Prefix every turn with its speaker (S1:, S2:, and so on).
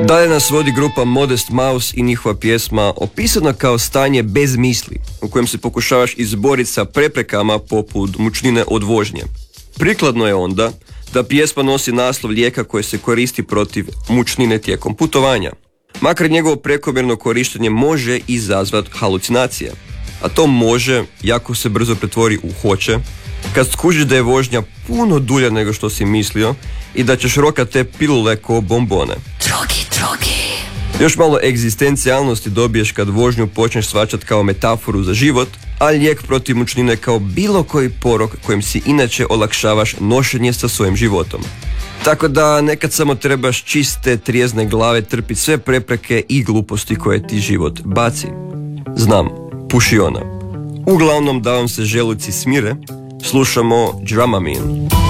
S1: Dalje nas vodi grupa Modest Mouse i njihova pjesma opisana kao stanje bez misli, u kojem se pokušavaš izboriti sa preprekama poput mučnine od vožnje. Prikladno je onda da pjesma nosi naslov lijeka koji se koristi protiv mučnine tijekom putovanja. Makar njegovo prekomjerno korištenje može izazvati halucinacije, a to može jako se brzo pretvori u hoće, kad skužiš da je vožnja puno dulja nego što si mislio i da ćeš rokat te pilule ko bombone. Drogi. Još malo egzistencijalnosti dobiješ kad vožnju počneš shvaćati kao metaforu za život, a lijek protiv mučnine kao bilo koji porok kojim si inače olakšavaš nošenje sa svojim životom. Tako da nekad samo trebaš čiste, trijezne glave trpiti sve prepreke i gluposti koje ti život baci. Znam, puši ona. Uglavnom da vam se želuci smire, slušamo Dramamine.